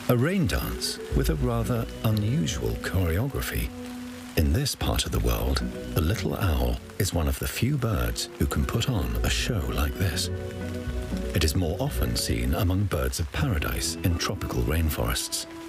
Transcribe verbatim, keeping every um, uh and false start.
A rain dance with a rather unusual choreography. In this part of the world, the little owl is one of the few birds who can put on a show like this. It is more often seen among birds of paradise in tropical rainforests.